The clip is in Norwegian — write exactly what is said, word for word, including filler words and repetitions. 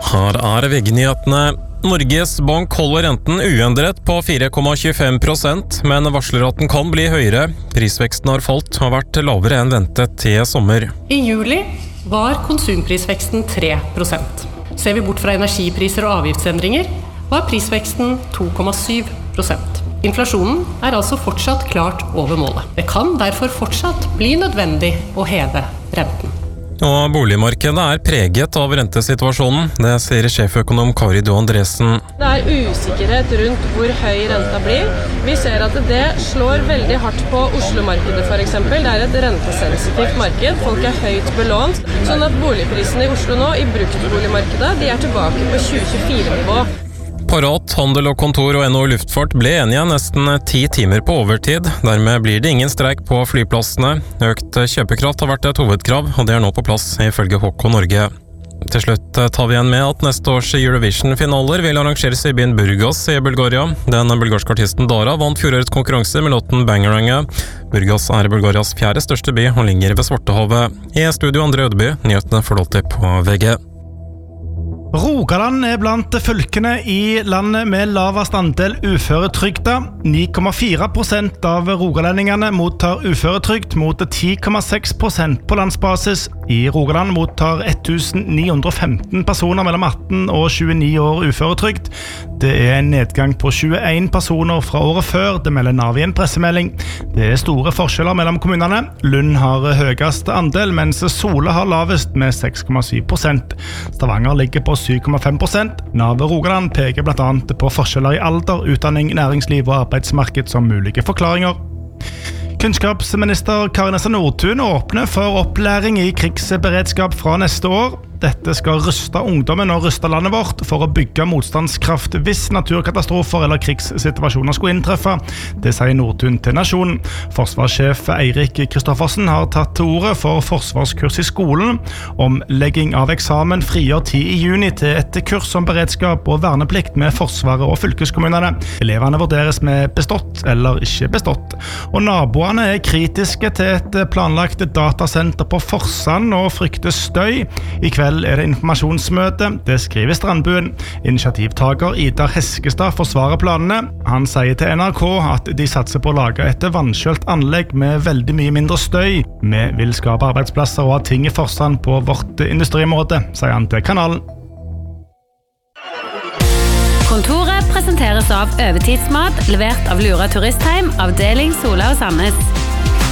Her er V G-nyhetene. Norges Bank holder renten uendret på fire komma tjuefem prosent, men varsler at den kan bli høyere. Prisveksten har falt og har vært lavere enn ventet til sommer. I juli var konsumprisveksten tre prosent. Ser vi bort fra energipriser og avgiftsendringer, var prisveksten to komma syv prosent. Inflasjonen er altså fortsatt klart over målet. Det kan derfor fortsatt bli nødvendig å heve renten. Og boligmarkedet er preget av rentesituasjonen, det sier sjeføkonom Kari Do Andresen. Det er usikkerhet rundt hvor høy renta blir. Vi ser at det slår veldig hardt på Oslo-markedet for eksempel. Det er et rentesensitivt marked, folk er høyt belånt, sånn at boligprisene i Oslo nå i bruktboligmarkedet, de er tilbake på tjue tjuefire-nivå. Parat, Handel og Kontor og N H O Luftfart ble enige nesten ti timer på overtid. Dermed blir det ingen streik på flyplassene. Økt kjøpekraft har vært et hovedkrav, og det er nå på plass ifølge H K Norge. Til slutt tar vi igjen med at neste års Eurovision-finaler vil arrangeres i byen Burgas i Bulgaria. Den bulgarske artisten Dara vant fjorårets konkurranse med låten Bangaranga. Burgas er Bulgarias fjerde største by og ligger ved Svartehavet. I studio Andre Ødeby, nyhetene får du alltid på V G. Rogaland er blant fylkene i landet med lavest andel uføretrygda. ni komma fire prosent av rogalendingene mottar uføretrygd mot ti komma seks prosent på landsbasis. I Rogaland mottar tusen ni hundre og femten personer mellom atten og tjueni år uføretrygd. Det er en nedgang på tjueen personer fra året før, det melder Nav i en pressemelding. Det er store forskjeller mellom kommunene. Lund har høyest andel, mens Sola har lavest med seks komma syv prosent. Stavanger ligger på syv komma fem prosent. Nav Rogaland peker blant annet på forskjeller i alder, utdanning, næringsliv og arbeidsmarked som mulige forklaringer. Kunnskapsminister Kari Nessa Nordtun åpner for opplæring i krigsberedskap fra neste år. Dette skal ruste ungdommen og ruste landet vårt for å bygge motstandskraft hvis naturkatastrofer eller krigssituasjoner skulle inntreffe. Det sier Nordtun til Nasjonen. Forsvarssjef Eirik Kristoffersen har tatt til ordet for forsvarskurs i skolen. Omlegging av eksamen frigjør tid i juni til et kurs om beredskap og verneplikt med Forsvaret og fylkeskommunene. Elevene vurderes med bestått eller ikke bestått. Og naboene er kritiske til et planlagt datasenter på Forsand og frykter støy. I kveld er det informasjonsmøte, det skriver Strandbuen. Initiativtaker Idar Heskestad forsvarer planene. Han sier til N R K at de satser på å lage et vannkjølt anlegg med veldig mye mindre støy. Vi vil skape arbeidsplasser og ha ting i Forsand på vårt industriområde, sier han til kanalen. Kontoret presenteres av Overtidsmat, levert av Lura Turistheim, avdeling Sola og Sandnes.